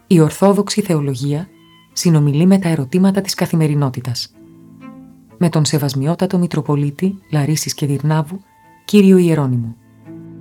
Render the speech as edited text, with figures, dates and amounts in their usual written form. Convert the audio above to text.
Η Ορθόδοξη Θεολογία συνομιλεί με τα ερωτήματα της καθημερινότητας. Με τον Σεβασμιότατο Μητροπολίτη Λαρίσης και Δυρνάβου, κύριο Ιερώνυμο.